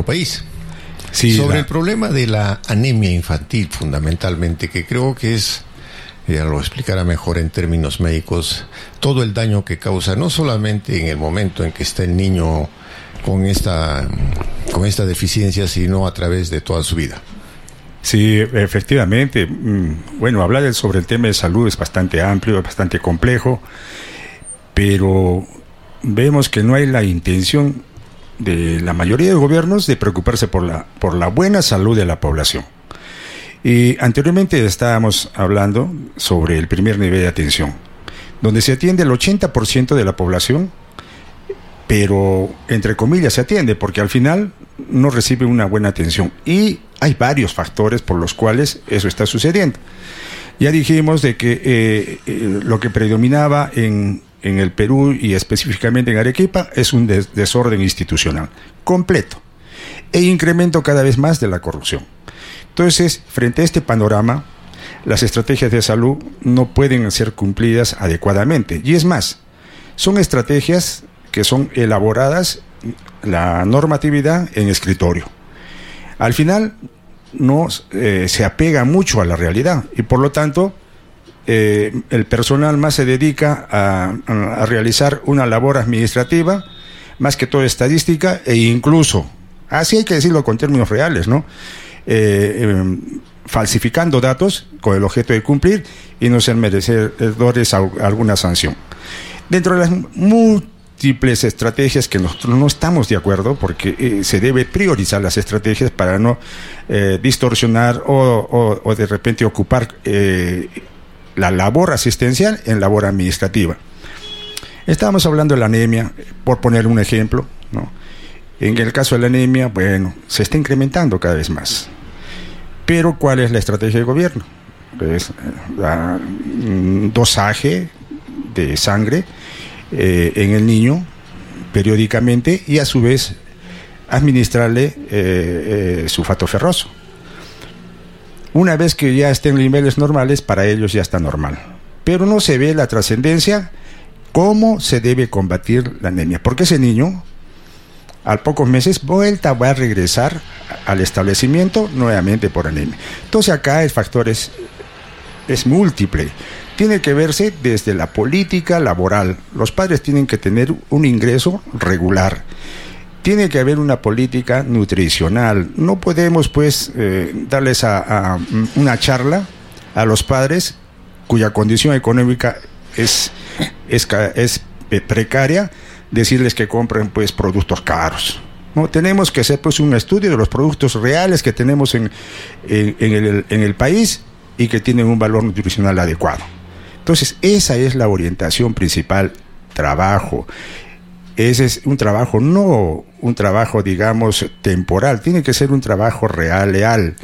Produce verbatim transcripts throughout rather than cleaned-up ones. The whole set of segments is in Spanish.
nuestro país. Sí, Sobre la... el problema de la anemia infantil, fundamentalmente, que creo que es, ya lo explicará mejor en términos médicos, todo el daño que causa, no solamente en el momento en que está el niño con esta, con esta deficiencia, sino a través de toda su vida. Sí, efectivamente. Bueno, hablar sobre el tema de salud es bastante amplio, es bastante complejo, pero vemos que no hay la intención de la mayoría de gobiernos de preocuparse por la, por la buena salud de la población. Y anteriormente estábamos hablando sobre el primer nivel de atención, donde se atiende el ochenta por ciento de la población, pero entre comillas se atiende, porque al final no recibe una buena atención. Y hay varios factores por los cuales eso está sucediendo. Ya dijimos de que eh, eh, lo que predominaba en, en el Perú y específicamente en Arequipa es un des- desorden institucional completo e incremento cada vez más de la corrupción. Entonces, frente a este panorama, las estrategias de salud no pueden ser cumplidas adecuadamente. Y es más, son estrategias que son elaboradas, la normatividad en escritorio. Al final no eh, se apega mucho a la realidad y por lo tanto eh, el personal más se dedica a, a realizar una labor administrativa, más que todo estadística e incluso, así hay que decirlo con términos reales, ¿no? Eh, eh, falsificando datos con el objeto de cumplir y no ser merecedores a alguna sanción. Dentro de las múltiples estrategias que nosotros no estamos de acuerdo, porque eh, se debe priorizar las estrategias para no eh, distorsionar o, o, o de repente ocupar eh, la labor asistencial en labor administrativa. Estábamos hablando de la anemia, por poner un ejemplo, ¿no? En el caso de la anemia, bueno, se está incrementando cada vez más. Pero ¿cuál es la estrategia de gobierno? Es la dosaje de sangre eh, en el niño periódicamente y a su vez administrarle eh, eh, sulfato ferroso. Una vez que ya esté en niveles normales, para ellos ya está normal. Pero no se ve la trascendencia, cómo se debe combatir la anemia. Porque ese niño, al pocos meses, vuelta va a regresar al establecimiento nuevamente por anemia. Entonces acá el factor es, es múltiple. Tiene que verse desde la política laboral. Los padres tienen que tener un ingreso regular. Tiene que haber una política nutricional. No podemos, pues, eh, darles a, a una charla a los padres cuya condición económica es, es, es precaria, decirles que compren, pues, productos caros. No, tenemos que hacer, pues, un estudio de los productos reales que tenemos en, en, en, el, en el país y que tienen un valor nutricional adecuado. Entonces, esa es la orientación principal, trabajo. Ese es un trabajo, no un trabajo, digamos, temporal, tiene que ser un trabajo real, leal,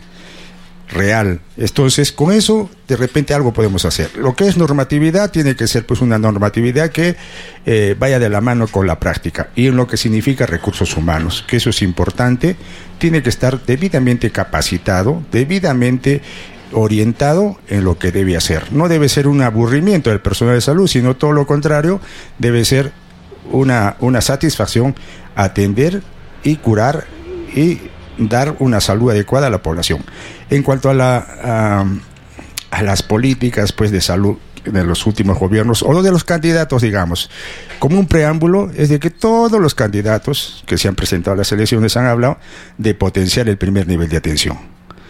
real. Entonces, con eso, de repente algo podemos hacer. Lo que es normatividad, tiene que ser, pues, una normatividad que eh, vaya de la mano con la práctica. Y en lo que significa recursos humanos, que eso es importante, tiene que estar debidamente capacitado, debidamente orientado en lo que debe hacer. No debe ser un aburrimiento del personal de salud, sino todo lo contrario, debe ser una, una satisfacción atender y curar y dar una salud adecuada a la población. En cuanto a la a, a las políticas, pues, de salud de los últimos gobiernos o de los candidatos, digamos, como un preámbulo, es de que todos los candidatos que se han presentado a las elecciones han hablado de potenciar el primer nivel de atención.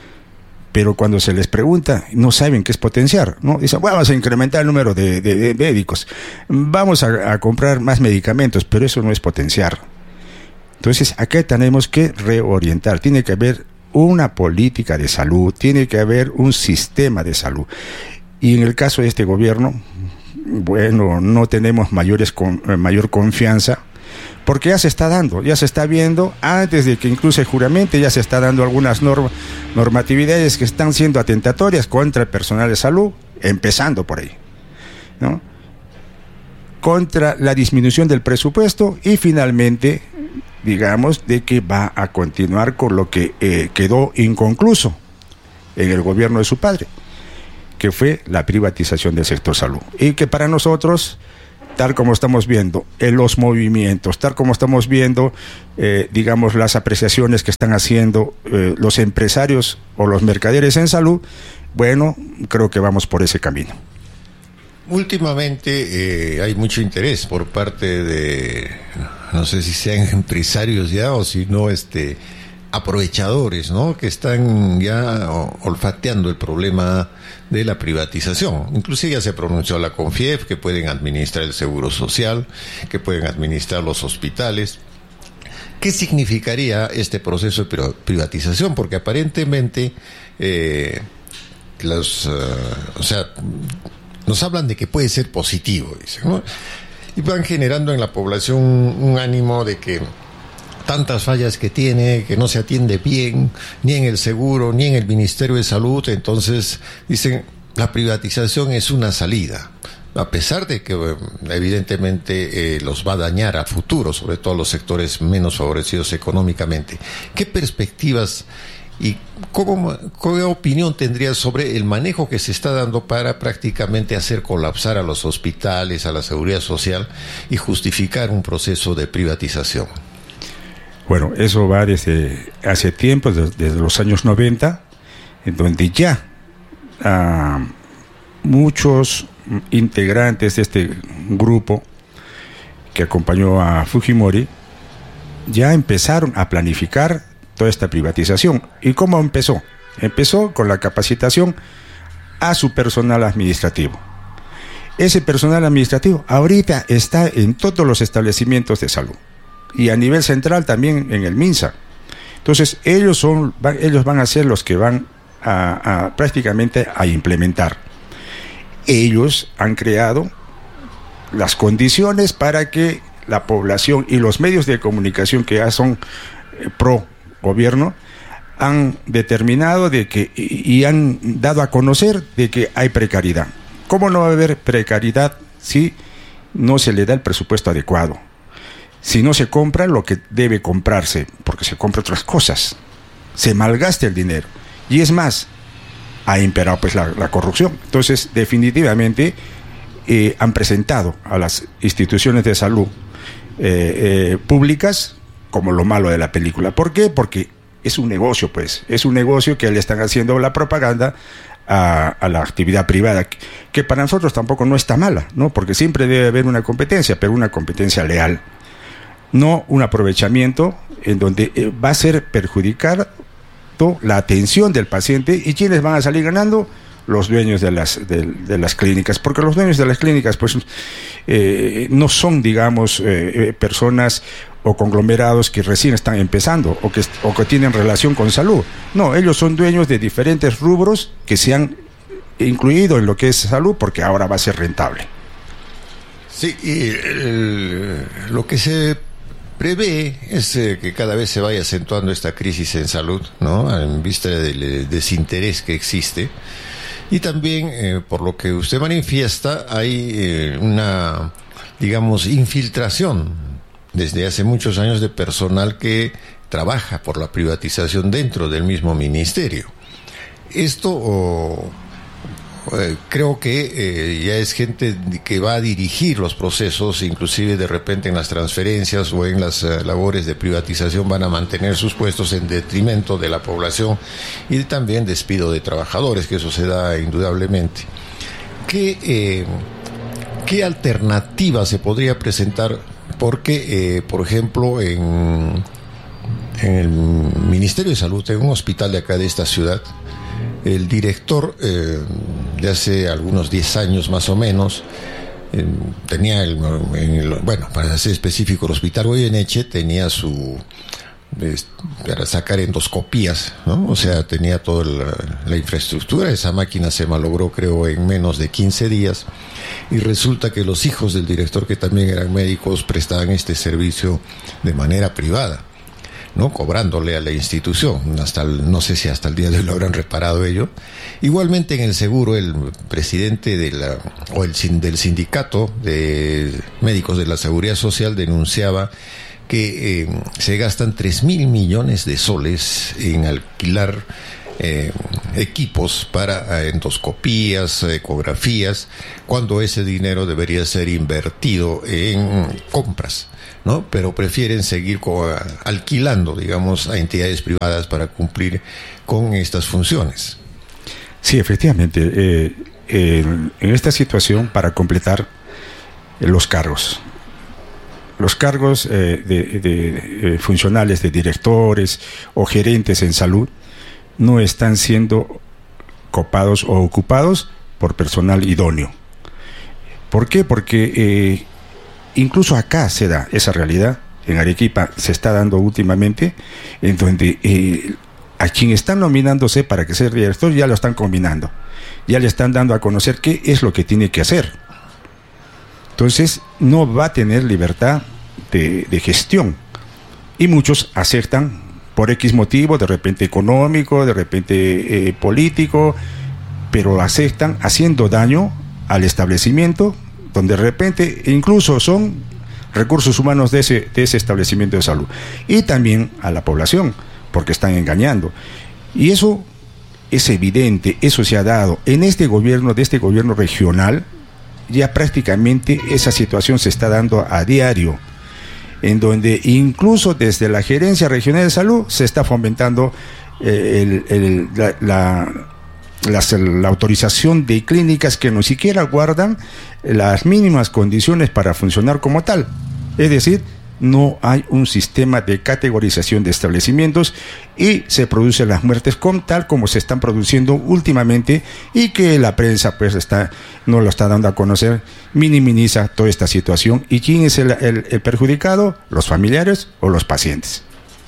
Pero cuando se les pregunta, no saben qué es potenciar, ¿no? Dicen, bueno, vamos a incrementar el número de, de, de médicos, vamos a, a comprar más medicamentos, pero eso no es potenciar. Entonces, acá tenemos que reorientar, tiene que haber una política de salud, tiene que haber un sistema de salud. Y en el caso de este gobierno, bueno, no tenemos mayores con, mayor confianza, porque ya se está dando, ya se está viendo, antes de que incluso juramente, ya se está dando algunas norm, normatividades que están siendo atentatorias contra el personal de salud, empezando por ahí, ¿no? Contra la disminución del presupuesto y finalmente, digamos, de que va a continuar con lo que eh, quedó inconcluso en el gobierno de su padre, que fue la privatización del sector salud. Y que para nosotros tal como estamos viendo en los movimientos, tal como estamos viendo, eh, digamos, las apreciaciones que están haciendo eh, los empresarios o los mercaderes en salud, bueno, creo que vamos por ese camino. Últimamente eh, hay mucho interés por parte de, no sé si sean empresarios ya o si no, este, aprovechadores, ¿no? Que están ya olfateando el problema de la privatización. Inclusive ya se pronunció la CONFIEF, que pueden administrar el seguro social, que pueden administrar los hospitales. ¿Qué significaría este proceso de privatización? Porque aparentemente eh, los, uh, o sea, nos hablan de que puede ser positivo, dicen, ¿no? Y van generando en la población un, un ánimo de que tantas fallas que tiene, que no se atiende bien, ni en el seguro, ni en el Ministerio de Salud. Entonces dicen, la privatización es una salida, a pesar de que evidentemente eh, los va a dañar a futuro, sobre todo los sectores menos favorecidos económicamente. ¿Qué perspectivas y cómo, qué opinión tendrías sobre el manejo que se está dando para prácticamente hacer colapsar a los hospitales, a la seguridad social y justificar un proceso de privatización? Bueno, eso va desde hace tiempo, desde, desde los años noventa, en donde ya uh, muchos integrantes de este grupo que acompañó a Fujimori ya empezaron a planificar toda esta privatización. ¿Y cómo empezó? Empezó con la capacitación a su personal administrativo. Ese personal administrativo ahorita está en todos los establecimientos de salud y a nivel central también en el MINSA. Entonces ellos son, van, ellos van a ser los que van a, a prácticamente a implementar. Ellos han creado las condiciones para que la población y los medios de comunicación que ya son eh, pro gobierno han determinado de que y, y han dado a conocer de que hay precariedad. ¿Cómo no va a haber precariedad si no se le da el presupuesto adecuado? Si no se compra lo que debe comprarse, porque se compra otras cosas, se malgasta el dinero. Y es más, ha imperado pues la, la corrupción. Entonces, definitivamente, eh, han presentado a las instituciones de salud eh, eh, públicas como lo malo de la película. ¿Por qué? Porque es un negocio, pues, es un negocio que le están haciendo la propaganda a, a la actividad privada, que, que para nosotros tampoco no está mala, ¿no? Porque siempre debe haber una competencia, pero una competencia leal. No un aprovechamiento en donde eh, va a ser perjudicar la atención del paciente. ¿Y quiénes van a salir ganando? Los dueños de las, de, de las clínicas, porque los dueños de las clínicas pues eh, no son, digamos, eh, personas o conglomerados que recién están empezando o que, o que tienen relación con salud. No, ellos son dueños de diferentes rubros que se han incluido en lo que es salud porque ahora va a ser rentable. Sí, y el, lo que se prevé es eh, que cada vez se vaya acentuando esta crisis en salud, ¿no? En vista del eh, desinterés que existe. Y también, eh, por lo que usted manifiesta, hay eh, una, digamos, infiltración desde hace muchos años de personal que trabaja por la privatización dentro del mismo ministerio. Esto oh, eh, creo que eh, ya es gente que va a dirigir los procesos, inclusive de repente en las transferencias o en las uh, labores de privatización van a mantener sus puestos en detrimento de la población y también despido de trabajadores, que eso se da indudablemente. ¿Qué, eh, qué alternativa se podría presentar? Porque, eh, por ejemplo, en, en el Ministerio de Salud, en un hospital de acá de esta ciudad, el director eh, de hace algunos diez años más o menos eh, tenía el, en el, bueno, para ser específico, el Hospital Goyeneche tenía su eh, para sacar endoscopías, ¿no? O sea, tenía toda la, la infraestructura. Esa máquina se malogró, creo, en menos de quince días, y resulta que los hijos del director, que también eran médicos, prestaban este servicio de manera privada, ¿no? Cobrándole a la institución. Hasta el, no sé si hasta el día de hoy lo habrán reparado ello. Igualmente en el seguro, el presidente de la, o el, del sindicato de médicos de la Seguridad Social denunciaba que eh, se gastan tres mil millones de soles en alquilar eh, equipos para eh, endoscopías, ecografías, cuando ese dinero debería ser invertido en compras, ¿no? Pero prefieren seguir co- alquilando, digamos, a entidades privadas para cumplir con estas funciones. Sí, efectivamente. Eh, eh, en esta situación, para completar eh, los cargos, los cargos eh, de, de eh, funcionales, de directores o gerentes en salud, no están siendo copados o ocupados por personal idóneo. ¿Por qué? Porque eh, incluso acá se da esa realidad. En Arequipa se está dando últimamente, en donde eh, a quien están nominándose para que sea director ya lo están combinando, ya le están dando a conocer qué es lo que tiene que hacer. Entonces no va a tener libertad de, de gestión, y muchos aceptan por X motivo, de repente económico, de repente eh, político, pero aceptan haciendo daño al establecimiento, donde de repente incluso son recursos humanos de ese, de ese establecimiento de salud, y también a la población, porque están engañando. Y eso es evidente, eso se ha dado en este gobierno, de este gobierno regional. Ya prácticamente esa situación se está dando a diario, en donde incluso desde la Gerencia Regional de Salud se está fomentando eh, el, el, la, la, las, la autorización de clínicas que no siquiera guardan las mínimas condiciones para funcionar como tal. Es decir, no hay un sistema de categorización de establecimientos, y se producen las muertes como tal como se están produciendo últimamente, y que la prensa pues está no lo está dando a conocer, minimiza toda esta situación. ¿Y quién es el, el, el perjudicado? ¿Los familiares o los pacientes?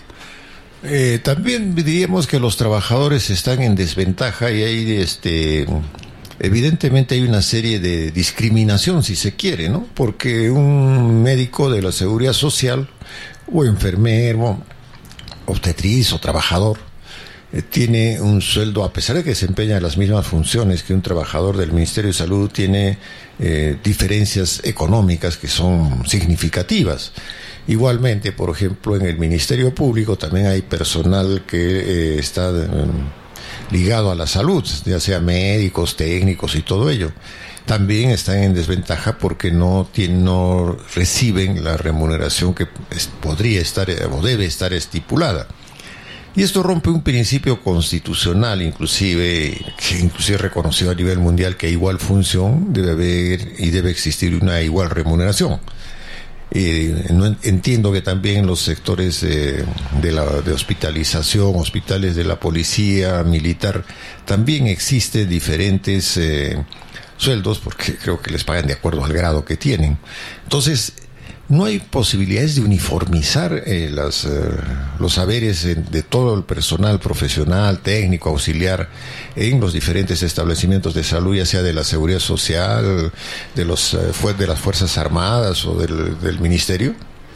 Eh, también diríamos que los trabajadores están en desventaja, y hay este... evidentemente hay una serie de discriminación, si se quiere, ¿no? Porque un médico de la Seguridad Social, o enfermero, obstetriz o trabajador, eh, tiene un sueldo, a pesar de que desempeña las mismas funciones que un trabajador del Ministerio de Salud, tiene eh, diferencias económicas que son significativas. Igualmente, por ejemplo, en el Ministerio Público también hay personal que eh, está... Eh, ligado a la salud, ya sea médicos, técnicos y todo ello. También están en desventaja porque no, tienen, no reciben la remuneración que es, podría estar o debe estar estipulada. Y esto rompe un principio constitucional, inclusive, que inclusive reconocido a nivel mundial, que igual función debe haber y debe existir una igual remuneración. Eh, no entiendo que también los sectores eh, de la de hospitalización, hospitales de la policía militar, también existen diferentes eh, sueldos, porque creo que les pagan de acuerdo al grado que tienen. Entonces, no hay posibilidades de uniformizar eh, las, eh, los saberes eh, de todo el personal profesional, técnico, auxiliar, en los diferentes establecimientos de salud, ya sea de la Seguridad Social, de, los, eh, de las Fuerzas Armadas o del, del Ministerio.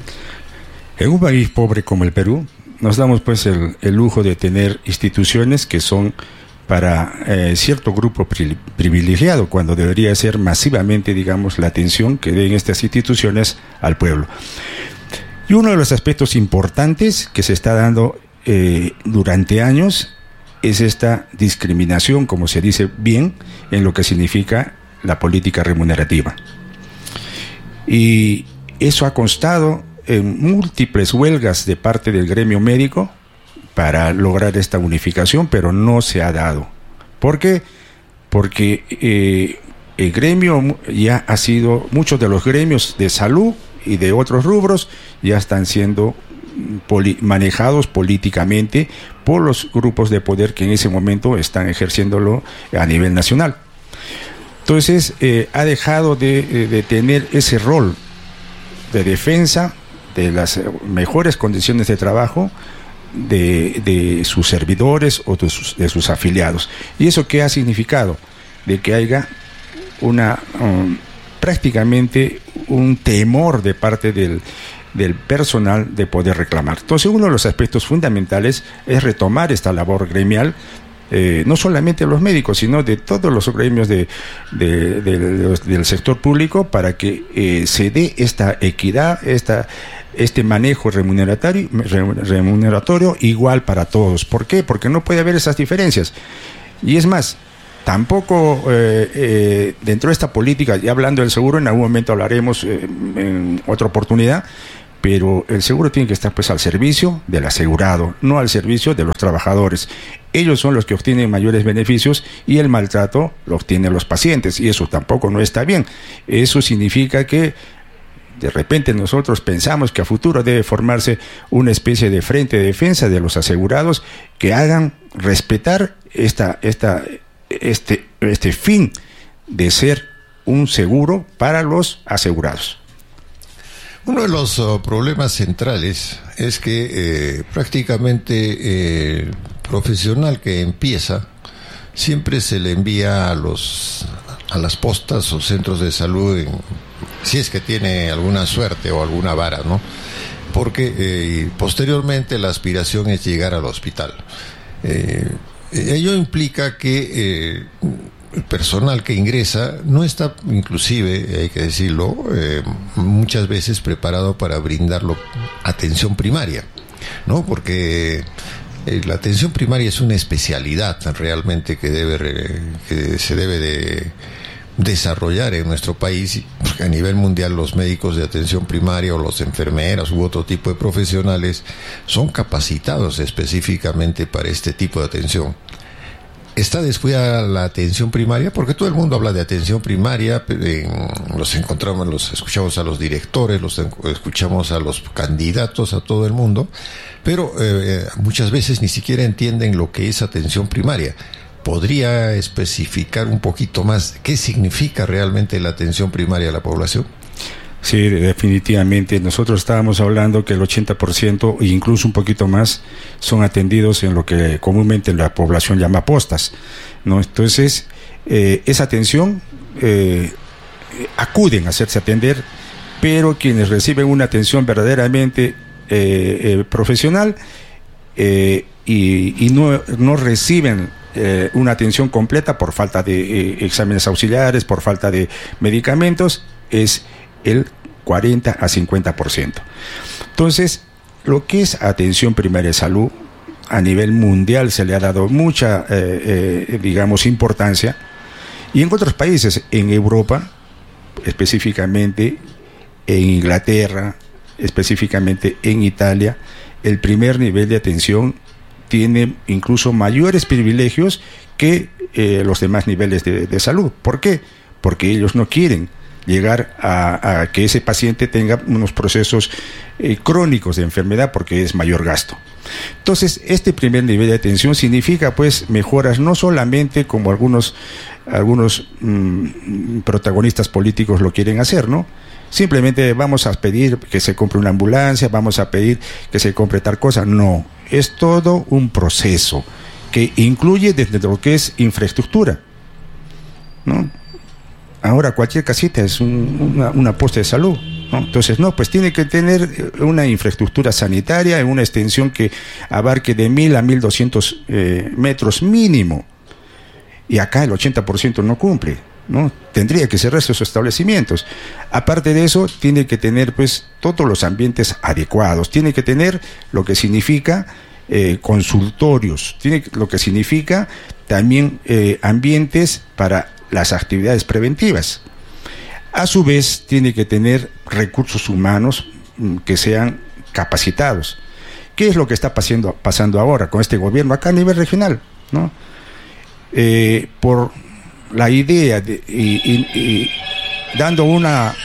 En un país pobre como el Perú, nos damos pues el, el lujo de tener instituciones que son para eh, cierto grupo pri privilegiado, cuando debería ser masivamente, digamos, la atención que den estas instituciones al pueblo. Y uno de los aspectos importantes que se está dando eh, durante años es esta discriminación, como se dice bien, en lo que significa la política remunerativa. Y eso ha constado en múltiples huelgas de parte del gremio médico para lograr esta unificación, pero no se ha dado. ¿Por qué? Porque eh, el gremio ya ha sido, muchos de los gremios de salud y de otros rubros ya están siendo poli- manejados políticamente por los grupos de poder que en ese momento están ejerciéndolo a nivel nacional. Entonces, eh, ha dejado de, de tener ese rol de defensa de las mejores condiciones de trabajo De, de sus servidores o de sus, de sus afiliados. ¿Y eso qué ha significado? De que haya una um, prácticamente un temor de parte del, del personal de poder reclamar. Entonces, uno de los aspectos fundamentales es retomar esta labor gremial, eh, no solamente los médicos, sino de todos los gremios de, de, de, de los, del sector público, para que eh, se dé esta equidad, esta este manejo remuneratorio, remuneratorio igual para todos. ¿Por qué? Porque no puede haber esas diferencias. Y es más, tampoco eh, eh, dentro de esta política, ya hablando del seguro, en algún momento hablaremos eh, en otra oportunidad, pero el seguro tiene que estar pues al servicio del asegurado, no al servicio de los trabajadores. Ellos son los que obtienen mayores beneficios y el maltrato lo obtienen los pacientes, y eso tampoco no está bien. Eso significa que de repente nosotros pensamos que a futuro debe formarse una especie de frente de defensa de los asegurados que hagan respetar esta, esta, este, este fin de ser un seguro para los asegurados. Uno de los uh, problemas centrales es que eh, prácticamente eh, el profesional que empieza siempre se le envía a los a las postas o centros de salud, en, si es que tiene alguna suerte o alguna vara, ¿no? Porque eh, posteriormente la aspiración es llegar al hospital. Eh, ello implica que eh, el personal que ingresa no está, inclusive, hay que decirlo, eh, muchas veces preparado para brindarlo atención primaria, ¿no? Porque eh, la atención primaria es una especialidad realmente que debe que se debe de desarrollar en nuestro país, porque a nivel mundial los médicos de atención primaria o los enfermeras u otro tipo de profesionales son capacitados específicamente para este tipo de atención. Está descuidada la atención primaria, porque todo el mundo habla de atención primaria, en, los encontramos, los escuchamos a los directores, los escuchamos a los candidatos, a todo el mundo, pero eh, muchas veces ni siquiera entienden lo que es atención primaria. ¿Podría especificar un poquito más qué significa realmente la atención primaria a la población? Sí, definitivamente. Nosotros estábamos hablando que el ochenta por ciento, e incluso un poquito más, son atendidos en lo que comúnmente la población llama postas, ¿no? Entonces, eh, esa atención, eh, acuden a hacerse atender, pero quienes reciben una atención verdaderamente eh, eh, profesional eh, y, y no, no reciben eh, una atención completa por falta de eh, exámenes auxiliares, por falta de medicamentos, es el cuarenta a cincuenta por ciento. Entonces, lo que es atención primaria de salud, a nivel mundial se le ha dado mucha, eh, eh, digamos, importancia, y en otros países, en Europa, específicamente en Inglaterra, específicamente en Italia, el primer nivel de atención tiene incluso mayores privilegios que eh, los demás niveles de, de salud. ¿Por qué? Porque ellos no quieren llegar a, a que ese paciente tenga unos procesos eh, crónicos de enfermedad, porque es mayor gasto. Entonces, este primer nivel de atención significa pues mejoras no solamente como algunos, algunos mmm, protagonistas políticos lo quieren hacer, ¿no? Simplemente vamos a pedir que se compre una ambulancia, vamos a pedir que se compre tal cosa. No, es todo un proceso que incluye desde lo que es infraestructura, ¿no? Ahora cualquier casita es un, una, una posta de salud, ¿no? Entonces, no, pues tiene que tener una infraestructura sanitaria en una extensión que abarque de mil a mil doscientos eh, metros mínimo. Y acá el ochenta por ciento no cumple, ¿no? Tendría que cerrar esos establecimientos. Aparte de eso, tiene que tener pues todos los ambientes adecuados, tiene que tener lo que significa eh, consultorios, tiene lo que significa también eh, ambientes para las actividades preventivas. A su vez, tiene que tener recursos humanos que sean capacitados. ¿Qué es lo que está pasando, pasando ahora con este gobierno acá a nivel regional, ¿no? Eh, por la idea de, y, y, y dando una,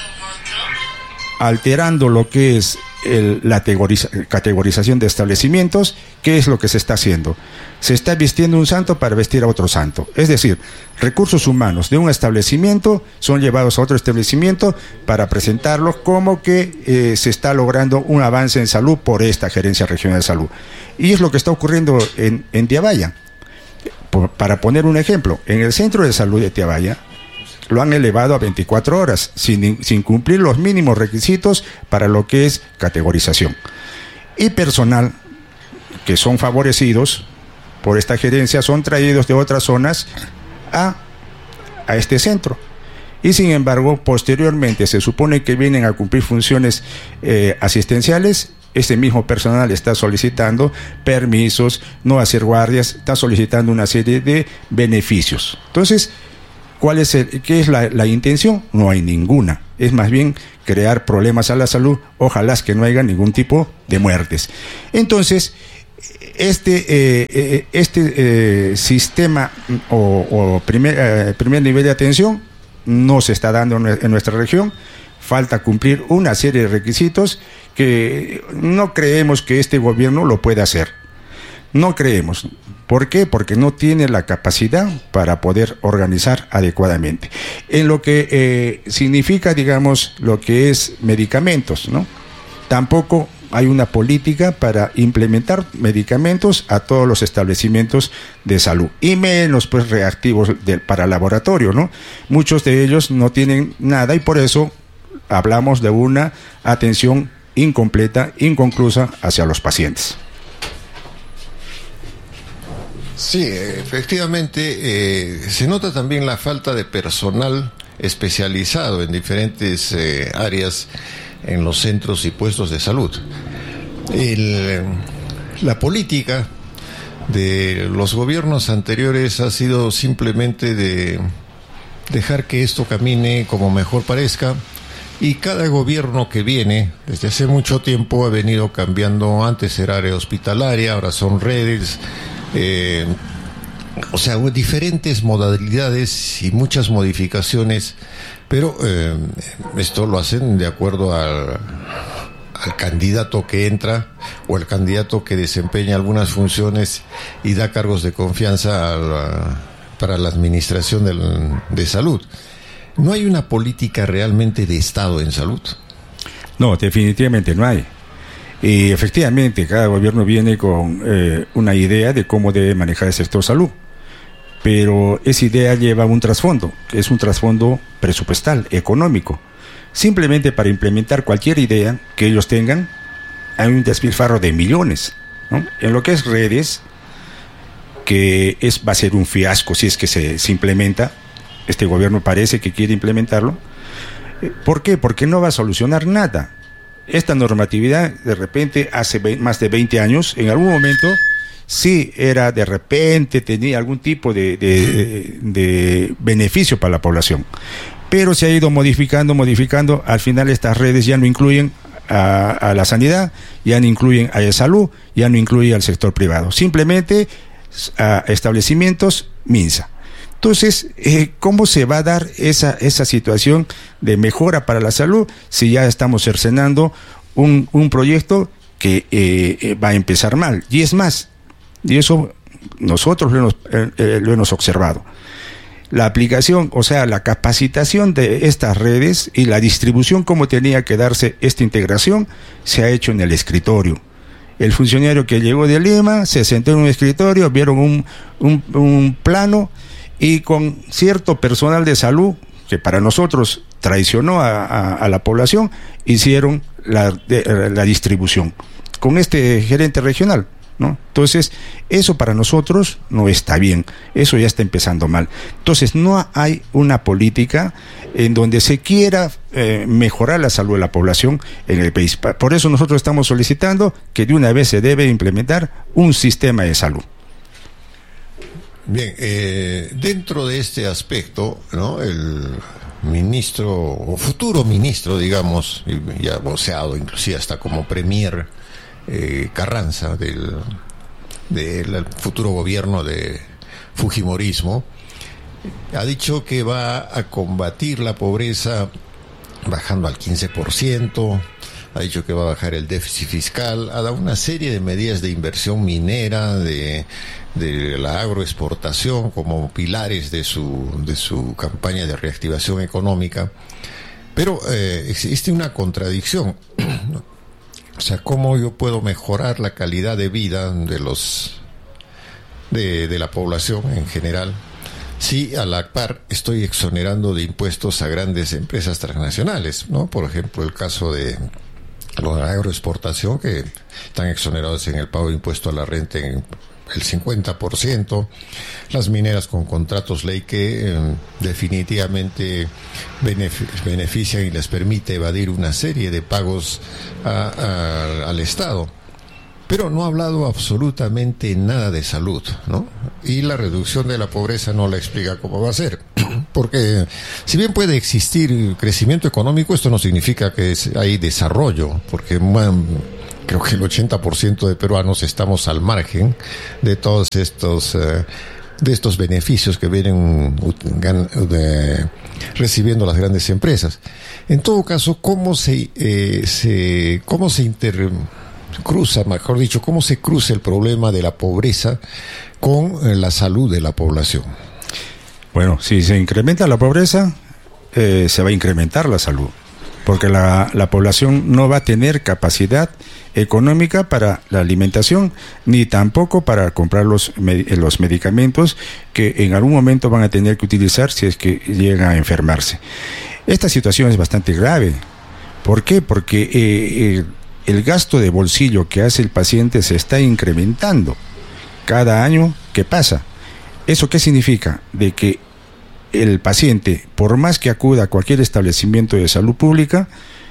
alterando lo que es el, la categoriza, categorización de establecimientos, ¿qué es lo que se está haciendo? Se está vistiendo un santo para vestir a otro santo. Es decir, recursos humanos de un establecimiento son llevados a otro establecimiento para presentarlos como que eh, se está logrando un avance en salud por esta Gerencia Regional de Salud. Y es lo que está ocurriendo en, en Tiabaya. Por, para poner un ejemplo, en el Centro de Salud de Tiabaya lo han elevado a veinticuatro horas, sin, sin cumplir los mínimos requisitos para lo que es categorización. Y personal que son favorecidos por esta gerencia son traídos de otras zonas a, a este centro. Y sin embargo, posteriormente se supone que vienen a cumplir funciones eh, asistenciales ese mismo personal está solicitando permisos, no hacer guardias, está solicitando una serie de beneficios. Entonces, ¿cuál es el, qué es la, la intención? No hay ninguna. Es más bien crear problemas a la salud, ojalá que no haya ningún tipo de muertes. Entonces, este, eh, este eh, sistema o, o primer, eh, primer nivel de atención no se está dando en nuestra región. Falta cumplir una serie de requisitos que no creemos que este gobierno lo pueda hacer. No creemos. ¿Por qué? Porque no tiene la capacidad para poder organizar adecuadamente. En lo que eh, significa, digamos, lo que es medicamentos, ¿no? Tampoco hay una política para implementar medicamentos a todos los establecimientos de salud, y menos pues reactivos de, para laboratorio, ¿no? Muchos de ellos no tienen nada y por eso hablamos de una atención incompleta, inconclusa hacia los pacientes. Sí, efectivamente, eh, se nota también la falta de personal especializado en diferentes eh, áreas en los centros y puestos de salud. El, la política de los gobiernos anteriores ha sido simplemente de dejar que esto camine como mejor parezca, y cada gobierno que viene desde hace mucho tiempo ha venido cambiando. Antes era área hospitalaria, ahora son redes, eh, o sea, diferentes modalidades y muchas modificaciones, pero eh, esto lo hacen de acuerdo al, al candidato que entra o al candidato que desempeña algunas funciones y da cargos de confianza a la, para la administración del, de salud. ¿No hay una política realmente de Estado en salud? No, definitivamente no hay. Y efectivamente, cada gobierno viene con eh, una idea de cómo debe manejar el sector salud. Pero esa idea lleva un trasfondo, que es un trasfondo presupuestal, económico. Simplemente para implementar cualquier idea que ellos tengan, hay un despilfarro de millones, ¿no? En lo que es redes, que es, va a ser un fiasco si es que se, se implementa. Este gobierno parece que quiere implementarlo. ¿Por qué? Porque no va a solucionar nada. Esta normatividad, de repente, hace más de veinte años, en algún momento, sí era de repente, tenía algún tipo de, de, de beneficio para la población. Pero se ha ido modificando, modificando. Al final estas redes ya no incluyen a, a la sanidad, ya no incluyen a la salud, ya no incluyen al sector privado. Simplemente a establecimientos MINSA. Entonces, eh, ¿cómo se va a dar esa, esa situación de mejora para la salud si ya estamos cercenando un, un proyecto que eh, eh, va a empezar mal? Y es más, y eso nosotros lo hemos, eh, eh, lo hemos observado. La aplicación, o sea, la capacitación de estas redes y la distribución, cómo tenía que darse esta integración, se ha hecho en el escritorio. El funcionario que llegó de Lima se sentó en un escritorio, vieron un, un, un plano, y con cierto personal de salud, que para nosotros traicionó a, a, a la población, hicieron la, de, la distribución con este gerente regional, ¿no? Entonces, eso para nosotros no está bien, eso ya está empezando mal. Entonces, no hay una política en donde se quiera eh, mejorar la salud de la población en el país. Por eso nosotros estamos solicitando que de una vez se debe implementar un sistema de salud. Bien, eh, dentro de este aspecto, ¿no?, el ministro, o futuro ministro, digamos, ya voceado inclusive hasta como premier, eh, Carranza, del, del futuro gobierno de Fujimorismo, ha dicho que va a combatir la pobreza bajando al quince por ciento, ha dicho que va a bajar el déficit fiscal, ha dado una serie de medidas de inversión minera, de, de la agroexportación como pilares de su, de su campaña de reactivación económica. Pero eh, existe una contradicción, ¿no? O sea, ¿cómo yo puedo mejorar la calidad de vida de los de, de la población en general si a la par estoy exonerando de impuestos a grandes empresas transnacionales, ¿no? Por ejemplo, el caso de la agroexportación, que están exonerados en el pago de impuesto a la renta en el cincuenta por ciento, las mineras con contratos ley que eh, definitivamente benefic- benefician y les permite evadir una serie de pagos a, a, al Estado. Pero no ha hablado absolutamente nada de salud, ¿no? Y la reducción de la pobreza no la explica cómo va a ser. Porque si bien puede existir crecimiento económico, esto no significa que es, hay desarrollo, porque man, creo que el ochenta por ciento de peruanos estamos al margen de todos estos eh, de estos beneficios que vienen de, recibiendo las grandes empresas. En todo caso, ¿cómo se, eh, se cómo se inter cruza, mejor dicho, cómo se cruza el problema de la pobreza con eh, la salud de la población? Bueno, si se incrementa la pobreza, eh, se va a incrementar la salud, porque la, la población no va a tener capacidad económica para la alimentación, ni tampoco para comprar los, los medicamentos que en algún momento van a tener que utilizar si es que llega a enfermarse. Esta situación es bastante grave. ¿Por qué? Porque eh, el, el gasto de bolsillo que hace el paciente se está incrementando cada año que pasa. ¿Eso qué significa? De que el paciente, por más que acuda a cualquier establecimiento de salud pública,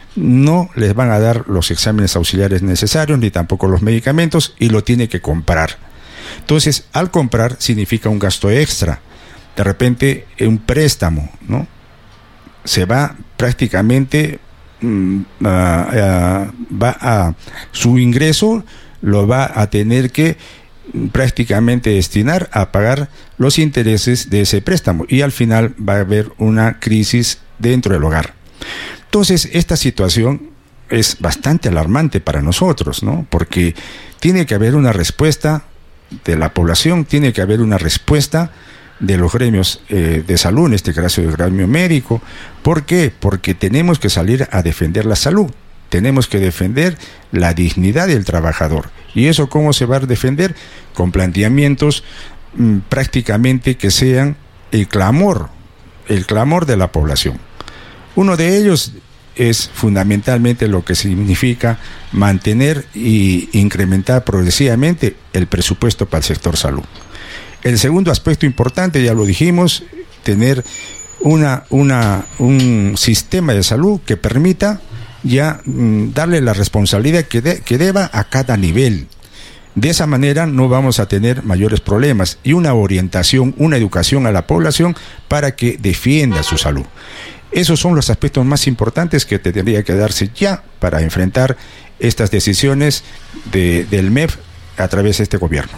no les van a dar los exámenes auxiliares necesarios, ni tampoco los medicamentos, y lo tiene que comprar. Entonces, al comprar significa un gasto extra. De repente, un préstamo, ¿no? Se va prácticamente, mm, a, a, va a, su ingreso lo va a tener que prácticamente destinar a pagar los intereses de ese préstamo, y al final va a haber una crisis dentro del hogar. Entonces, esta situación es bastante alarmante para nosotros, ¿no? Porque tiene que haber una respuesta de la población, tiene que haber una respuesta de los gremios eh, de salud, en este caso el gremio médico. ¿Por qué? Porque tenemos que salir a defender la salud. Tenemos que defender la dignidad del trabajador. ¿Y eso cómo se va a defender? Con planteamientos mmm, prácticamente que sean el clamor, el clamor de la población. Uno de ellos es fundamentalmente lo que significa mantener y incrementar progresivamente el presupuesto para el sector salud. El segundo aspecto importante, ya lo dijimos, tener una, una, un sistema de salud que permita ya mm, darle la responsabilidad que, de, que deba a cada nivel. De esa manera no vamos a tener mayores problemas, y una orientación, una educación a la población para que defienda su salud. Esos son los aspectos más importantes que tendría que darse ya para enfrentar estas decisiones de, del M E F a través de este gobierno.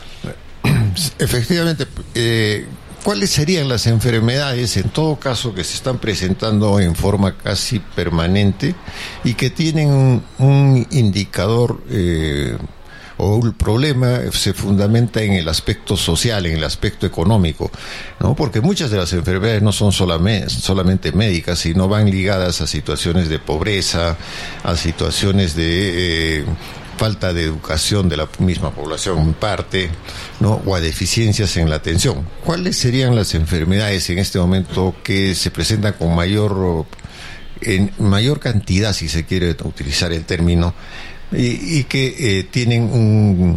Efectivamente, eh, ¿cuáles serían las enfermedades, en todo caso, que se están presentando en forma casi permanente y que tienen un, un indicador eh, o el problema se fundamenta en el aspecto social, en el aspecto económico, ¿no? Porque muchas de las enfermedades no son solamente, solamente médicas, sino van ligadas a situaciones de pobreza, a situaciones de... Eh, falta de educación de la misma población en parte, ¿no? O a deficiencias en la atención. ¿Cuáles serían las enfermedades en este momento que se presentan con mayor, en mayor cantidad, si se quiere utilizar el término, y, y que eh, tienen un,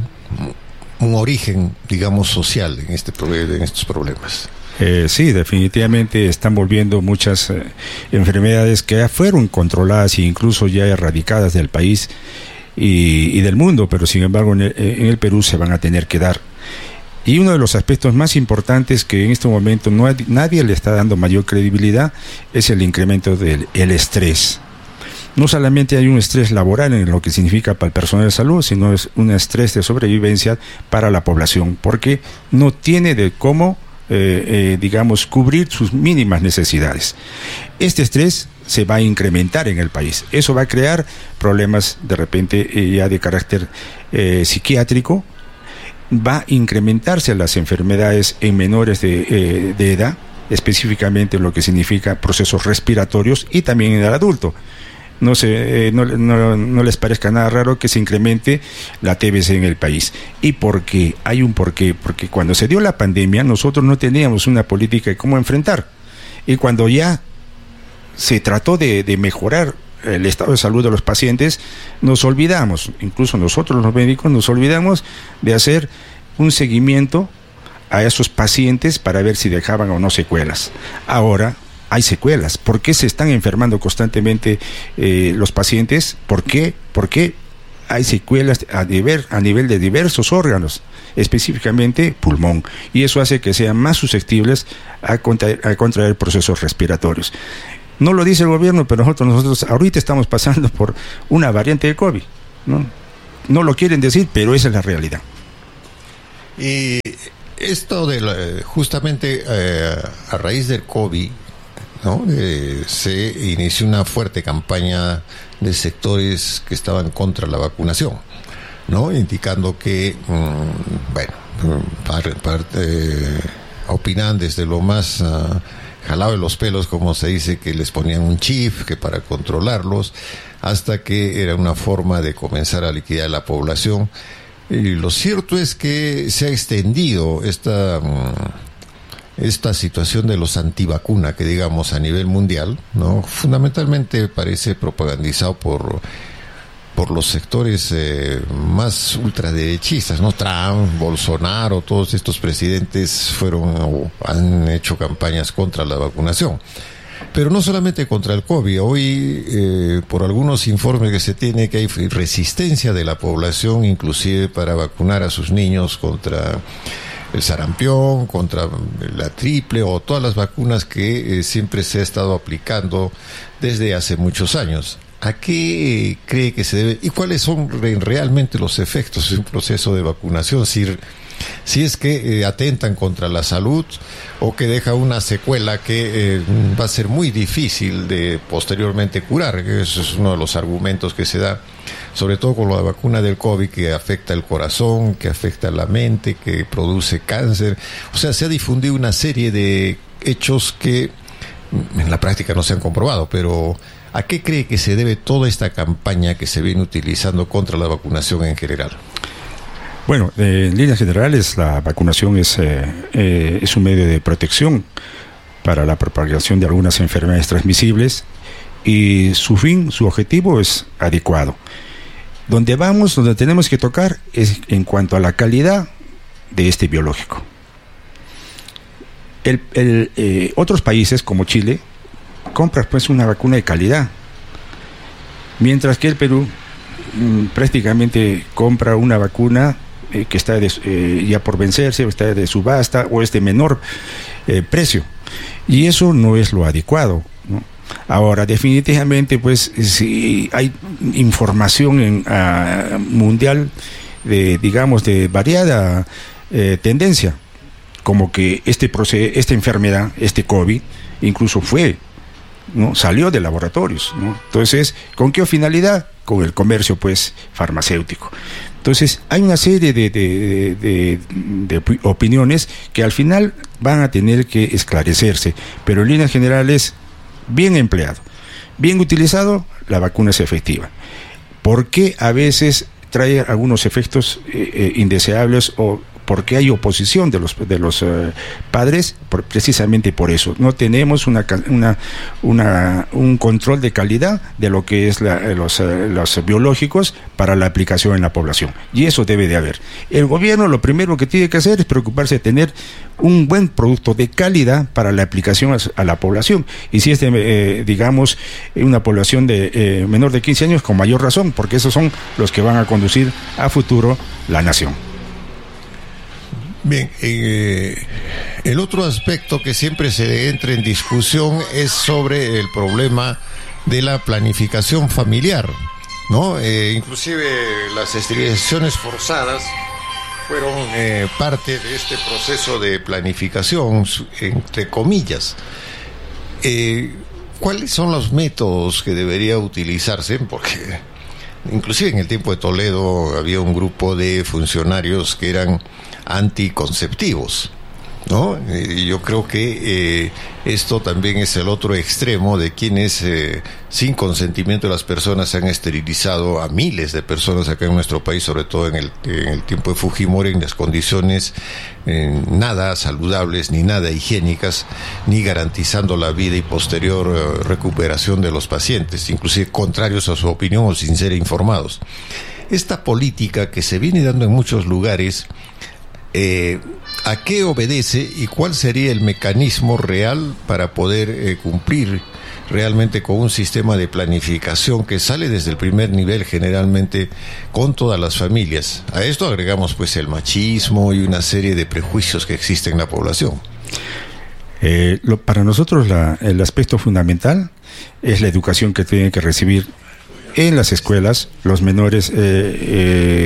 un origen, digamos, social en, este, en estos problemas? Eh, sí, definitivamente están volviendo muchas eh, enfermedades que ya fueron controladas e incluso ya erradicadas del país Y, y del mundo, pero sin embargo en el, en el Perú se van a tener que dar. Y uno de los aspectos más importantes que en este momento no hay, nadie le está dando mayor credibilidad es el incremento del el estrés. No solamente hay un estrés laboral en lo que significa para el personal de salud, sino es un estrés de sobrevivencia para la población, porque no tiene de cómo, eh, eh, digamos, cubrir sus mínimas necesidades. Este estrés se va a incrementar en el país. Eso va a crear problemas de repente eh, ya de carácter eh, psiquiátrico. Va a incrementarse las enfermedades en menores de, eh, de edad, específicamente lo que significa procesos respiratorios, y también en el adulto. No, se, eh, no, no, no les parezca nada raro que se incremente la T B C en el país. ¿Y por qué? Hay un porqué. Porque cuando se dio la pandemia, nosotros no teníamos una política de cómo enfrentar. Y cuando ya se trató de, de mejorar el estado de salud de los pacientes, nos olvidamos, incluso nosotros los médicos nos olvidamos de hacer un seguimiento a esos pacientes para ver si dejaban o no secuelas. Ahora hay secuelas. ¿Por qué se están enfermando constantemente eh, los pacientes? ¿Por qué? ¿Por qué hay secuelas a nivel, a nivel de diversos órganos, específicamente pulmón? Y eso hace que sean más susceptibles a contraer, a contraer procesos respiratorios. No lo dice el gobierno, pero nosotros, nosotros ahorita estamos pasando por una variante de COVID, ¿no? No lo quieren decir, pero esa es la realidad. Y esto de la, justamente eh, a raíz del COVID, ¿no? Eh, se inició una fuerte campaña de sectores que estaban contra la vacunación, ¿no? Indicando que, mmm, bueno, par, par, eh, opinan desde lo más uh, jalado de los pelos, como se dice, que les ponían un chip que para controlarlos, hasta que era una forma de comenzar a liquidar a la población. Y lo cierto es que se ha extendido esta... Um, esta situación de los antivacuna, que digamos a nivel mundial, ¿no? Fundamentalmente parece propagandizado por por los sectores eh, más ultraderechistas, ¿no? Trump, Bolsonaro, todos estos presidentes fueron o han hecho campañas contra la vacunación. Pero no solamente contra el COVID. Hoy, eh, por algunos informes que se tiene, que hay resistencia de la población, inclusive para vacunar a sus niños contra el sarampión, contra la triple o todas las vacunas que eh, siempre se ha estado aplicando desde hace muchos años. ¿A qué cree que se debe y cuáles son re- realmente los efectos de un proceso de vacunación? Si, si es que eh, atentan contra la salud o que deja una secuela que eh, va a ser muy difícil de posteriormente curar. Eso es uno de los argumentos que se da, sobre todo con la vacuna del COVID, que afecta el corazón, que afecta la mente, que produce cáncer. O sea, se ha difundido una serie de hechos que en la práctica no se han comprobado, pero ¿a qué cree que se debe toda esta campaña que se viene utilizando contra la vacunación en general? Bueno, eh, en líneas generales, la vacunación es, eh, eh, es un medio de protección para la propagación de algunas enfermedades transmisibles y su fin, su objetivo es adecuado. Donde vamos, donde tenemos que tocar es en cuanto a la calidad de este biológico. El, el, eh, otros países como Chile compran pues una vacuna de calidad, mientras que el Perú mmm, prácticamente compra una vacuna eh, que está de, eh, ya por vencerse, o está de subasta o es de menor eh, precio, y eso no es lo adecuado, ¿no? Ahora, definitivamente, pues, si hay información en, uh, mundial de, digamos, de variada eh, tendencia, como que este proceso, esta enfermedad, este COVID, incluso fue, ¿no? Salió de laboratorios, ¿no? Entonces, ¿con qué finalidad? Con el comercio, pues, farmacéutico. Entonces, hay una serie de, de, de, de, de opiniones que al final van a tener que esclarecerse, pero en líneas generales, bien empleado, bien utilizado, la vacuna es efectiva. ¿Por qué a veces trae algunos efectos eh, eh, indeseables o porque hay oposición de los de los uh, padres? Por, precisamente por eso no tenemos una, una una un control de calidad de lo que es la, los uh, los biológicos para la aplicación en la población, y eso debe de haber. El gobierno lo primero que tiene que hacer es preocuparse de tener un buen producto de calidad para la aplicación a, a la población, y si es de, eh, digamos una población de eh, menor de quince años, con mayor razón, porque esos son los que van a conducir a futuro la nación. Bien, eh, el otro aspecto que siempre se entra en discusión es sobre el problema de la planificación familiar, ¿no? Eh, inclusive las esterilizaciones forzadas fueron eh, parte de este proceso de planificación, entre comillas. Eh, ¿Cuáles son los métodos que debería utilizarse? Porque inclusive en el tiempo de Toledo había un grupo de funcionarios que eran anticonceptivos, ¿no? Y yo creo que eh, esto también es el otro extremo de quienes eh, sin consentimiento de las personas se han esterilizado a miles de personas acá en nuestro país, sobre todo en el, en el tiempo de Fujimori, en las condiciones eh, nada saludables ni nada higiénicas, ni garantizando la vida y posterior eh, recuperación de los pacientes, inclusive contrarios a su opinión o sin ser informados. Esta política que se viene dando en muchos lugares eh, ¿a qué obedece y cuál sería el mecanismo real para poder eh, cumplir realmente con un sistema de planificación que sale desde el primer nivel generalmente con todas las familias? A esto agregamos pues el machismo y una serie de prejuicios que existen en la población. Eh, lo, para nosotros la, el aspecto fundamental es la educación que tienen que recibir en las escuelas los menores. Eh, eh,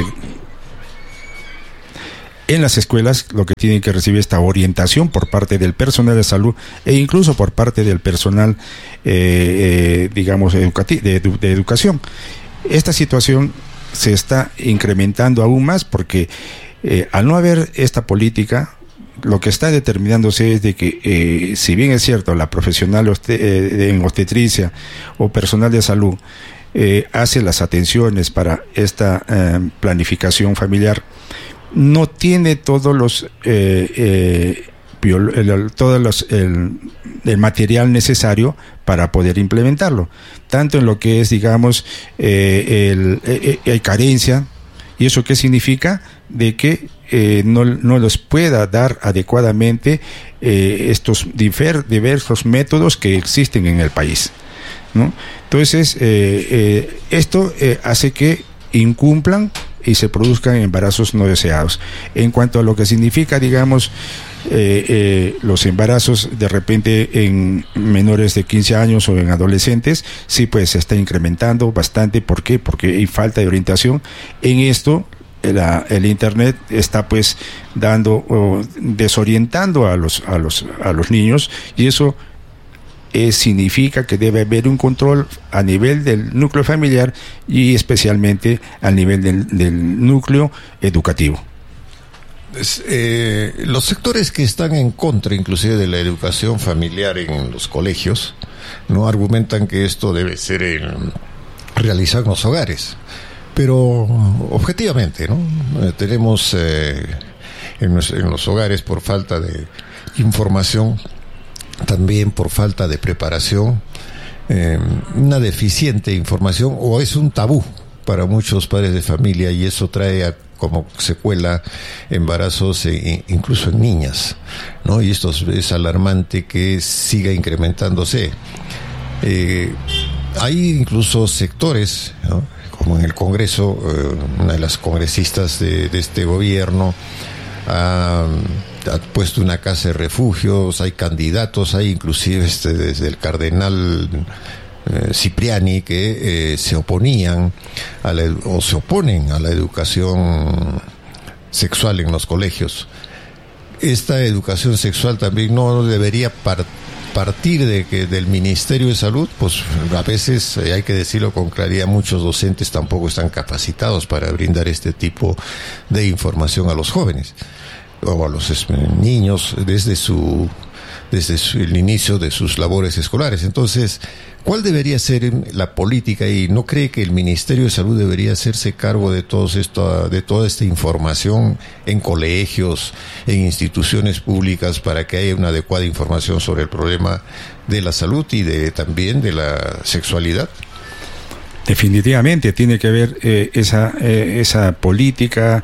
en las escuelas lo que tienen que recibir esta orientación por parte del personal de salud e incluso por parte del personal eh, eh, digamos educati- de, edu- de educación. Esta situación se está incrementando aún más porque eh, al no haber esta política, lo que está determinándose es de que eh, si bien es cierto la profesional obst- eh, en obstetricia o personal de salud eh, hace las atenciones para esta eh, planificación familiar, no tiene todos los eh, eh, bio, el, todos los el, el material necesario para poder implementarlo, tanto en lo que es digamos eh, el, eh, hay carencia. ¿Y eso qué significa? De que eh, no, no los pueda dar adecuadamente eh, estos difer, diversos métodos que existen en el país, ¿no? Entonces, eh, eh, esto eh, hace que incumplan y se produzcan embarazos no deseados. En cuanto a lo que significa, digamos, eh, eh, los embarazos de repente en menores de quince años o en adolescentes, sí, pues se está incrementando bastante. ¿Por qué? Porque hay falta de orientación. En esto, la, el internet está pues dando, o desorientando a los, a los, a los niños, y eso Eh, significa que debe haber un control a nivel del núcleo familiar y especialmente a nivel del, del núcleo educativo. Pues, eh, los sectores que están en contra inclusive de la educación familiar en los colegios no argumentan que esto debe ser en, realizado en los hogares, pero objetivamente, ¿no? Eh, tenemos eh, en, los, en los hogares, por falta de información, también por falta de preparación, eh, una deficiente información, o es un tabú para muchos padres de familia, y eso trae a, como secuela embarazos e, incluso en niñas, ¿no? Y esto es alarmante que siga incrementándose. Eh, hay incluso sectores, ¿no? Como en el Congreso, eh, una de las congresistas de, de este gobierno ha, ha puesto una casa de refugios, hay candidatos, hay inclusive este, desde el cardenal eh, Cipriani que eh, se oponían a la, o se oponen a la educación sexual en los colegios. Esta educación sexual también no debería partir partir de que del Ministerio de Salud. Pues a veces, eh, hay que decirlo con claridad, muchos docentes tampoco están capacitados para brindar este tipo de información a los jóvenes o a los es, niños desde su desde su, el inicio de sus labores escolares. Entonces, ¿cuál debería ser la política? Y ¿no cree que el Ministerio de Salud debería hacerse cargo de todo esto, de toda esta información en colegios, en instituciones públicas, para que haya una adecuada información sobre el problema de la salud y de también de la sexualidad? Definitivamente tiene que haber eh, esa eh, esa política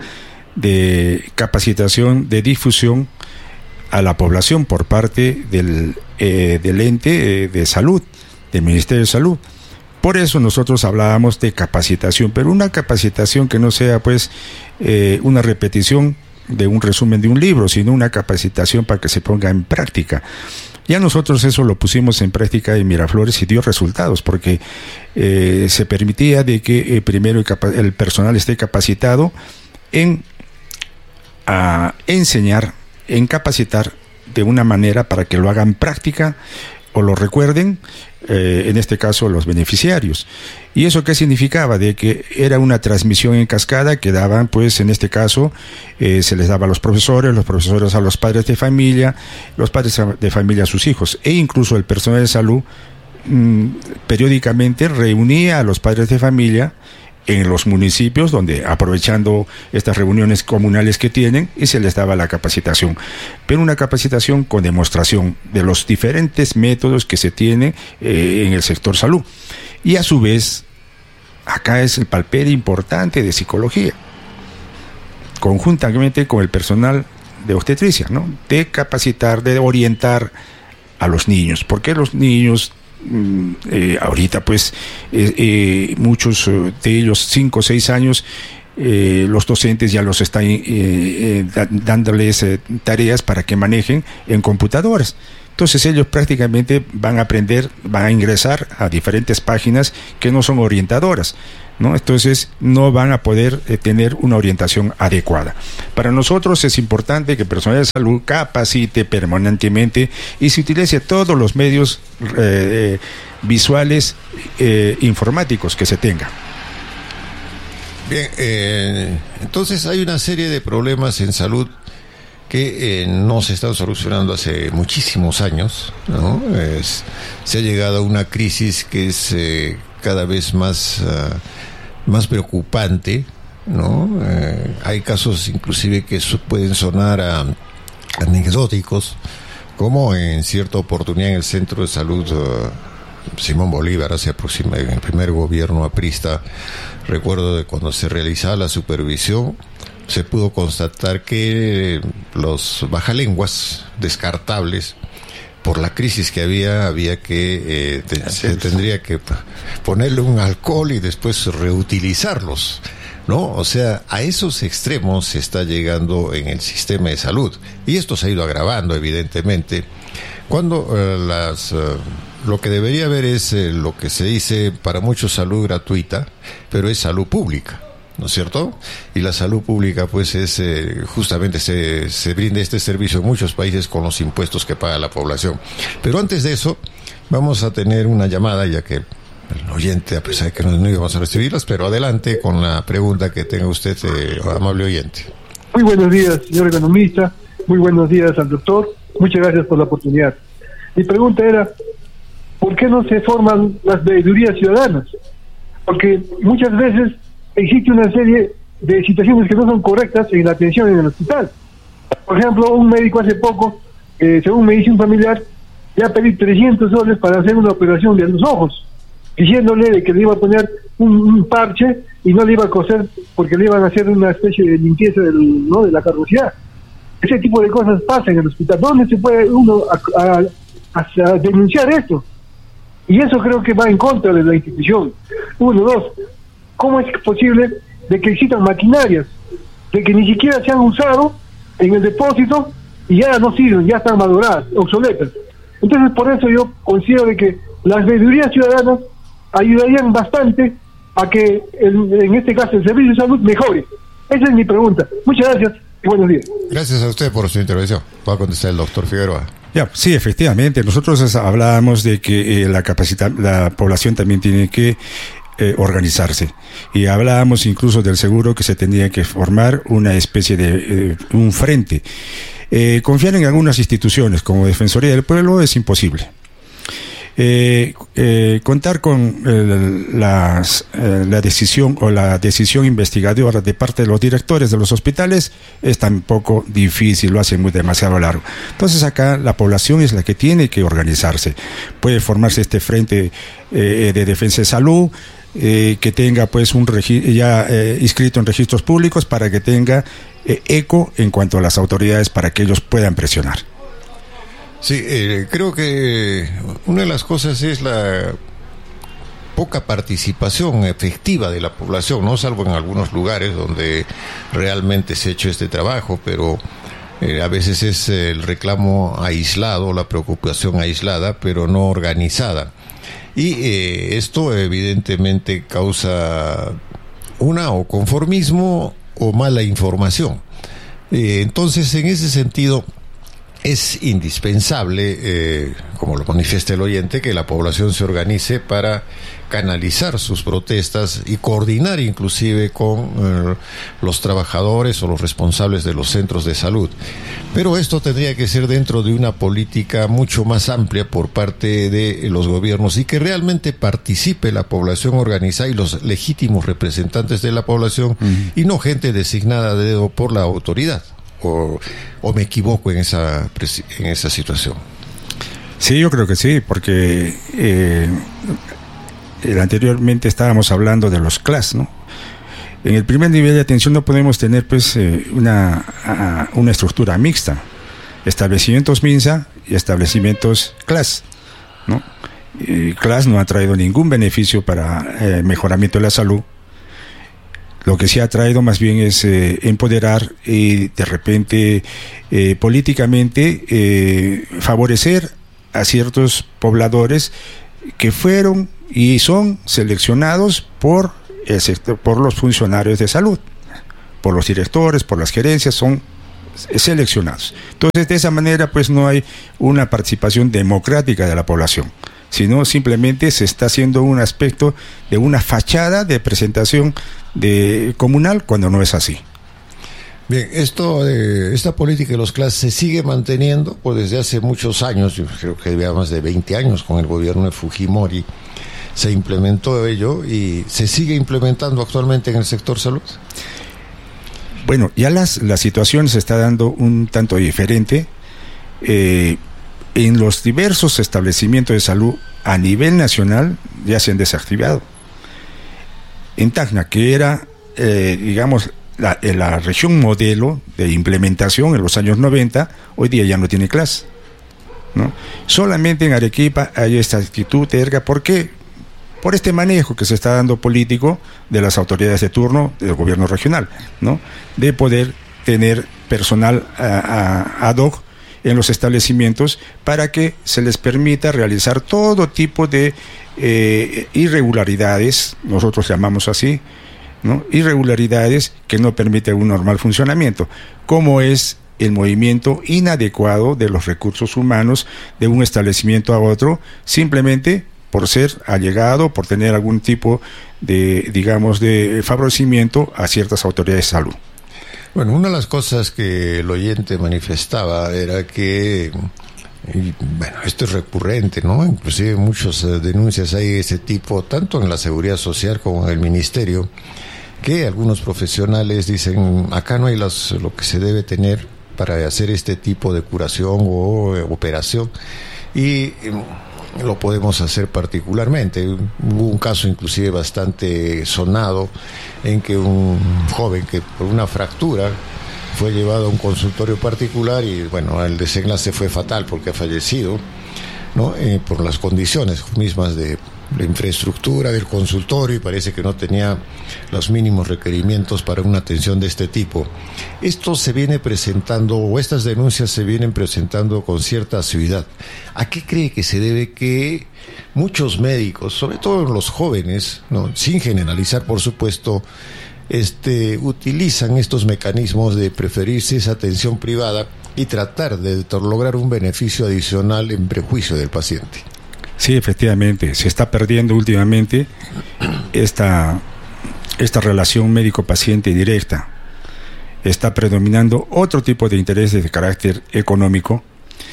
de capacitación, de difusión a la población por parte del, eh, del ente eh, de salud, del Ministerio de Salud. Por eso nosotros hablábamos de capacitación, pero una capacitación que no sea pues eh, una repetición de un resumen de un libro, sino una capacitación para que se ponga en práctica. Ya nosotros eso lo pusimos en práctica en Miraflores y dio resultados, porque eh, se permitía de que eh, primero el, capa- el personal esté capacitado en a enseñar, en capacitar de una manera para que lo hagan práctica o lo recuerden, eh, en este caso los beneficiarios. ¿Y eso qué significaba? De que era una transmisión en cascada que daban, pues en este caso eh, se les daba a los profesores, los profesores a los padres de familia, los padres de familia a sus hijos, e incluso el personal de salud mmm, periódicamente reunía a los padres de familia en los municipios, donde aprovechando estas reuniones comunales que tienen, y se les daba la capacitación, pero una capacitación con demostración de los diferentes métodos que se tienen eh, en el sector salud. Y a su vez, acá es el papel importante de psicología, conjuntamente con el personal de obstetricia, ¿no? De capacitar, de orientar a los niños, porque los niños eh, ahorita pues eh, eh, muchos de ellos, cinco o seis años, eh, los docentes ya los están eh, eh, dándoles eh, tareas para que manejen en computadoras. Entonces ellos prácticamente van a aprender, van a ingresar a diferentes páginas que no son orientadoras, ¿no? Entonces no van a poder eh, tener una orientación adecuada. Para nosotros es importante que el personal de salud capacite permanentemente y se utilice todos los medios eh, visuales eh, informáticos que se tengan. Bien, eh, entonces hay una serie de problemas en salud que eh, no se están solucionando hace muchísimos años, ¿no? Es, se ha llegado a una crisis que es eh, cada vez más, uh, más preocupante, ¿no? Eh, hay casos inclusive que pueden sonar a, anecdóticos, como en cierta oportunidad en el Centro de Salud uh, Simón Bolívar, hace aproximadamente el primer gobierno aprista, recuerdo de cuando se realizaba la supervisión, se pudo constatar que los bajalenguas descartables, por la crisis que había, había que eh, te, se tendría que ponerle un alcohol y después reutilizarlos, ¿no? O sea, a esos extremos se está llegando en el sistema de salud, y esto se ha ido agravando evidentemente cuando eh, las eh, lo que debería haber es eh, lo que se dice para muchos salud gratuita, pero es salud pública, ¿no es cierto? Y la salud pública pues es eh, justamente se, se brinda este servicio en muchos países con los impuestos que paga la población. Pero antes de eso vamos a tener una llamada, ya que el oyente, a pesar de que no, no íbamos a recibirlas, pero adelante con la pregunta que tenga usted, eh, amable oyente. Muy buenos días, señor economista, muy buenos días al doctor, muchas gracias por la oportunidad. Mi pregunta era, ¿por qué no se forman las veedurías ciudadanas? Porque muchas veces existe una serie de situaciones que no son correctas en la atención en el hospital. Por ejemplo, un médico hace poco, eh, según me dice un familiar, ya pedí trescientos soles para hacer una operación de los ojos, diciéndole de que le iba a poner un, un parche y no le iba a coser porque le iban a hacer una especie de limpieza del, ¿no? de la carrocería. Ese tipo de cosas pasa en el hospital. ¿Dónde se puede uno a, a, a, a denunciar esto? Y eso creo que va en contra de la institución. Uno, dos, ¿cómo es posible de que existan maquinarias, de que ni siquiera se han usado en el depósito y ya no sirven, ya están valoradas, obsoletas? Entonces, por eso yo considero de que las veedurías ciudadanas ayudarían bastante a que, el, en este caso, el servicio de salud mejore. Esa es mi pregunta. Muchas gracias y buenos días. Gracias a usted por su intervención. Va a contestar el doctor Figueroa. Ya, sí, efectivamente. Nosotros hablábamos de que eh, la capacita, la población también tiene que eh, organizarse. Y hablábamos incluso del seguro que se tendría que formar una especie de eh, un frente. Eh, confiar en algunas instituciones como Defensoría del Pueblo es imposible. Eh, eh, contar con eh, las, eh, la decisión o la decisión investigadora de parte de los directores de los hospitales es tampoco difícil, lo hacen muy demasiado largo. Entonces acá la población es la que tiene que organizarse. Puede formarse este frente eh, de defensa de salud, eh, que tenga pues un regi- ya eh, inscrito en registros públicos para que tenga eh, eco en cuanto a las autoridades para que ellos puedan presionar. Sí, eh, creo que una de las cosas es la poca participación efectiva de la población, no salvo en algunos lugares donde realmente se ha hecho este trabajo, pero eh, a veces es el reclamo aislado, la preocupación aislada, pero no organizada. Y eh, esto evidentemente causa una o conformismo o mala información. Eh, entonces, en ese sentido, es indispensable, eh, como lo manifiesta el oyente, que la población se organice para canalizar sus protestas y coordinar inclusive con eh, los trabajadores o los responsables de los centros de salud. Pero esto tendría que ser dentro de una política mucho más amplia por parte de los gobiernos y que realmente participe la población organizada y los legítimos representantes de la población, uh-huh. y no gente designada a dedo por la autoridad. O, o me equivoco en esa en esa situación. Sí, yo creo que sí, porque eh, anteriormente estábamos hablando de los C L A S, ¿no? En el primer nivel de atención no podemos tener pues eh, una, a, una estructura mixta, establecimientos MINSA y establecimientos CLAS, ¿no? Y CLAS no ha traído ningún beneficio para el eh, mejoramiento de la salud. Lo que sí ha traído más bien es eh, empoderar y de repente eh, políticamente eh, favorecer a ciertos pobladores que fueron y son seleccionados por el sector, por los funcionarios de salud, por los directores, por las gerencias, son seleccionados. Entonces, de esa manera, pues no hay una participación democrática de la población, sino simplemente se está haciendo un aspecto de una fachada de presentación de comunal cuando no es así. Bien, esto, eh, esta política de los CLAS se sigue manteniendo pues, desde hace muchos años, yo creo que había más de veinte años con el gobierno de Fujimori, se implementó ello y se sigue implementando actualmente en el sector salud. Bueno, ya las, la situación se está dando un tanto diferente. Eh, en los diversos establecimientos de salud a nivel nacional ya se han desactivado. En Tacna, que era, eh, digamos, la, la región modelo de implementación en los años noventa, hoy día ya no tiene CLAS, ¿no? Solamente en Arequipa hay esta actitud terca. ¿Por qué? Por este manejo que se está dando político de las autoridades de turno del gobierno regional, ¿no? De poder tener personal a, a, ad hoc en los establecimientos para que se les permita realizar todo tipo de eh, irregularidades, nosotros llamamos así, ¿no? Irregularidades que no permiten un normal funcionamiento, como es el movimiento inadecuado de los recursos humanos de un establecimiento a otro, simplemente por ser allegado, por tener algún tipo de, digamos, de favorecimiento a ciertas autoridades de salud. Bueno, una de las cosas que el oyente manifestaba era que, y, bueno, esto es recurrente, ¿no? Inclusive muchas uh, denuncias hay de ese tipo, tanto en la Seguridad Social como en el Ministerio, que algunos profesionales dicen, acá no hay las, lo que se debe tener para hacer este tipo de curación o eh, operación, y eh, lo podemos hacer particularmente. Hubo un caso inclusive bastante sonado en que un joven que por una fractura fue llevado a un consultorio particular y bueno, el desenlace fue fatal porque ha fallecido, ¿no? Eh, por las condiciones mismas de la infraestructura del consultorio, y parece que no tenía los mínimos requerimientos para una atención de este tipo. Esto se viene presentando, o estas denuncias se vienen presentando con cierta asiduidad. ¿A qué cree que se debe que muchos médicos, sobre todo los jóvenes, no, sin generalizar por supuesto, este, utilizan estos mecanismos de preferirse esa atención privada y tratar de lograr un beneficio adicional en prejuicio del paciente? Sí, efectivamente, se está perdiendo últimamente esta, esta relación médico-paciente directa. Está predominando otro tipo de intereses de carácter económico,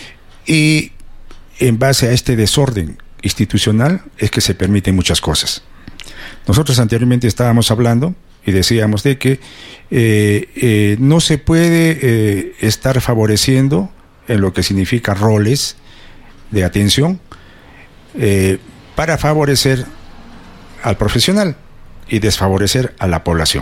y en base a este desorden institucional es que se permiten muchas cosas. Nosotros anteriormente estábamos hablando y decíamos de que eh, eh, no se puede eh, estar favoreciendo en lo que significa roles de atención Eh, para favorecer al profesional y desfavorecer a la población.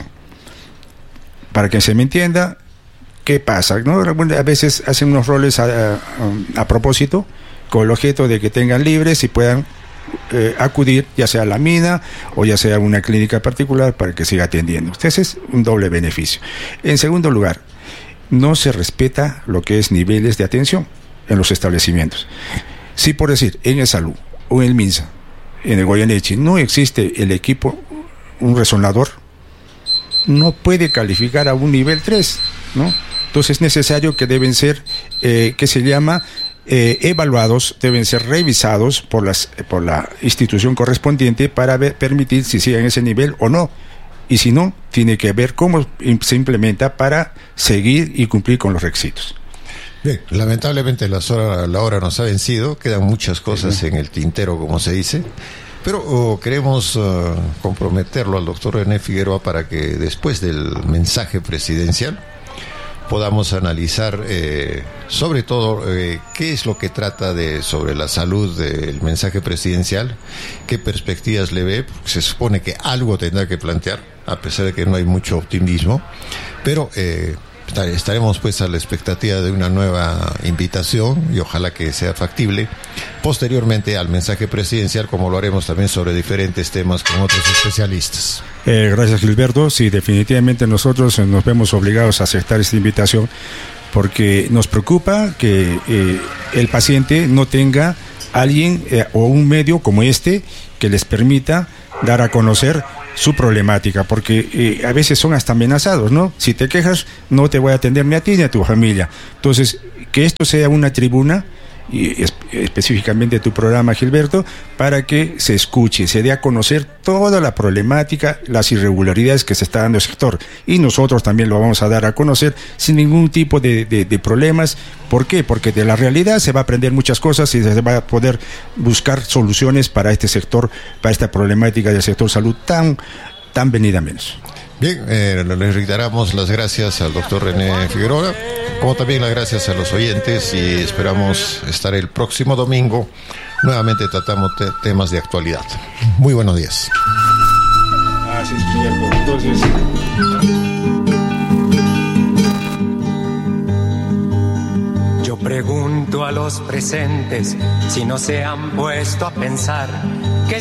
Para que se me entienda, ¿qué pasa? ¿No? A veces hacen unos roles a, a, a propósito, con el objeto de que tengan libres y puedan eh, acudir ya sea a la mina o ya sea a una clínica particular para que siga atendiendo. Ese es un doble beneficio. En segundo lugar, no se respeta lo que es niveles de atención en los establecimientos. Si por decir, en el salud o en el MINSA, en el Goyeneche, no existe el equipo, un resonador, no puede calificar a un nivel tres, ¿no? Entonces es necesario que deben ser, eh, que se llama, eh, evaluados, deben ser revisados por, las, por la institución correspondiente para ver, permitir si siguen ese nivel o no. Y si no, tiene que ver cómo se implementa para seguir y cumplir con los requisitos. Bien, lamentablemente la hora, la hora nos ha vencido, quedan muchas cosas sí, en el tintero, como se dice, pero oh, queremos uh, comprometerlo al doctor René Figueroa para que después del mensaje presidencial podamos analizar eh, sobre todo eh, qué es lo que trata de sobre la salud del mensaje presidencial, qué perspectivas le ve, porque se supone que algo tendrá que plantear. a pesar de que no hay mucho optimismo, pero eh, estaremos pues a la expectativa de una nueva invitación y ojalá que sea factible posteriormente al mensaje presidencial, como lo haremos también sobre diferentes temas con otros especialistas. Eh, gracias, Gilberto. Sí, definitivamente nosotros nos vemos obligados a aceptar esta invitación porque nos preocupa que eh, el paciente no tenga alguien eh, o un medio como este que les permita dar a conocer su problemática, porque eh, a veces son hasta amenazados, ¿no? Si te quejas, no te voy a atender ni a ti ni a tu familia. Entonces, que esto sea una tribuna, y es, específicamente tu programa, Gilberto, para que se escuche, se dé a conocer toda la problemática, las irregularidades que se está dando en el sector. Y nosotros también lo vamos a dar a conocer sin ningún tipo de, de, de problemas. ¿Por qué? Porque de la realidad se va a aprender muchas cosas y se va a poder buscar soluciones para este sector, para esta problemática del sector salud tan, tan venida menos. Bien, eh, les reiteramos las gracias al doctor René Figueroa, como también las gracias a los oyentes, y esperamos estar el próximo domingo. Nuevamente tratamos te- temas de actualidad. Muy buenos días. Así es, Guillermo. Entonces... Yo pregunto a los presentes si no se han puesto a pensar que